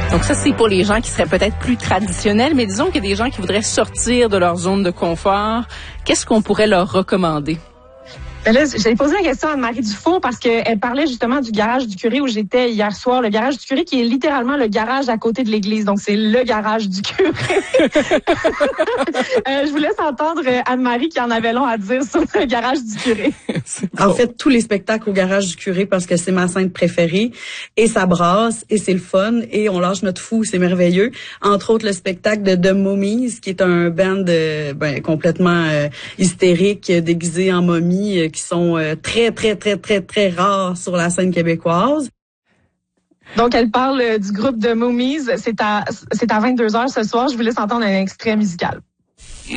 Donc ça, c'est pour les gens qui seraient peut-être plus traditionnels, mais disons qu'il y a des gens qui voudraient sortir de leur zone de confort. Qu'est-ce qu'on pourrait leur recommander? Ben là, j'ai posé la question à Anne-Marie Dufault parce qu'elle parlait justement du garage du curé où j'étais hier soir. Le garage du curé qui est littéralement le garage à côté de l'église. Donc, c'est le garage du curé. Je vous laisse entendre Anne-Marie qui en avait long à dire sur le garage du curé. En fait, tous les spectacles au garage du curé parce que c'est ma scène préférée. Et ça brasse, et c'est le fun, et on lâche notre fou, c'est merveilleux. Entre autres, le spectacle de The Mummies, qui est un band complètement hystérique, déguisé en momie, qui sont très, très, très, très, très rares sur la scène québécoise. Donc, elle parle du groupe The Mummies. C'est à 22h ce soir. Je vous laisse entendre un extrait musical.